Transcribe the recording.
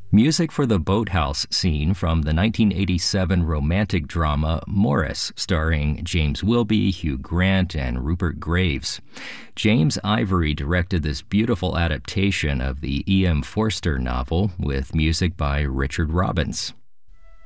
Music for the boathouse scene from the 1987 romantic drama Morris, starring James Wilby, Hugh Grant, and Rupert Graves. James Ivory directed this beautiful adaptation of the E.M. Forster novel with music by Richard Robbins.